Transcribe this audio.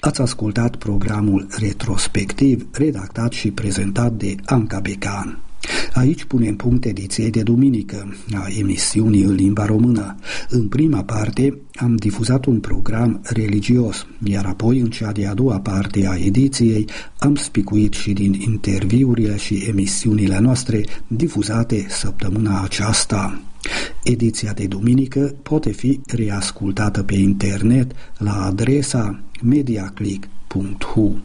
Ați ascultat programul retrospectiv, redactat și prezentat de Anca Becan. Aici punem punct ediției de duminică a emisiunii în limba română. În prima parte am difuzat un program religios, iar apoi în cea de-a doua parte a ediției am spicuit și din interviurile și emisiunile noastre difuzate săptămâna aceasta. Ediția de duminică poate fi reascultată pe internet la adresa mediaclick.hu.